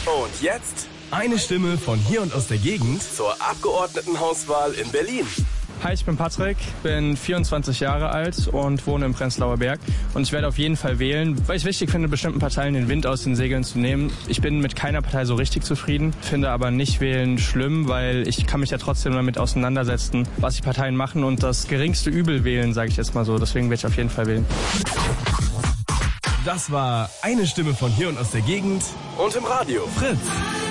Und jetzt eine Stimme von hier und aus der Gegend zur Abgeordnetenhauswahl in Berlin. Hi, ich bin Patrick, bin 24 Jahre alt und wohne im Prenzlauer Berg. Und ich werde auf jeden Fall wählen, weil ich wichtig finde, bestimmten Parteien den Wind aus den Segeln zu nehmen. Ich bin mit keiner Partei so richtig zufrieden, finde aber nicht wählen schlimm, weil ich kann mich ja trotzdem damit auseinandersetzen, was die Parteien machen und das geringste Übel wählen, sage ich jetzt mal so. Deswegen werde ich auf jeden Fall wählen. Das war eine Stimme von hier und aus der Gegend Und im Radio Fritz.